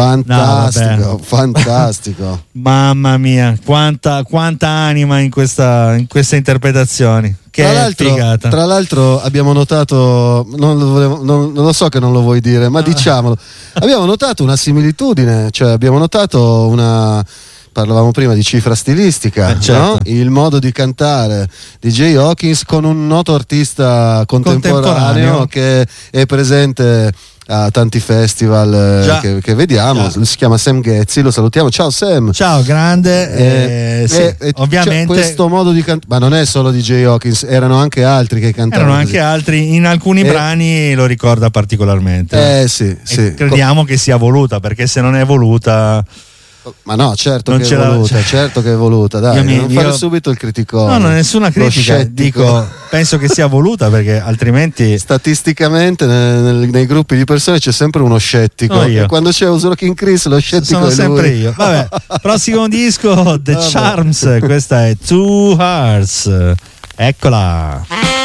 Fantastico, fantastico. Mamma mia, quanta anima in queste interpretazioni. Che figata. Tra l'altro abbiamo notato, non lo so che non lo vuoi dire, ma diciamolo, abbiamo notato una similitudine, cioè abbiamo notato parlavamo prima di cifra stilistica, certo. No? Il modo di cantare di Jay Hawkins con un noto artista contemporaneo che è presente a tanti festival che vediamo. Si chiama Sam Ghezzi, lo salutiamo. Ciao Sam. Ciao, grande. Ovviamente questo modo di cantare, ma non è solo di Jay Hawkins, erano anche altri che cantavano. Erano anche altri, in alcuni brani lo ricorda particolarmente. Sì. Crediamo che sia voluta, perché se non è voluta. Ma no, certo che è voluta, dai, non fare subito il criticone. No, nessuna critica, dico, penso che sia voluta, perché altrimenti statisticamente nei gruppi di persone c'è sempre uno scettico, e quando c'è Rocking Chris lo scettico sono è sempre lui. io. Vabbè, prossimo disco The Charms, questa è Two Hearts. Eccola.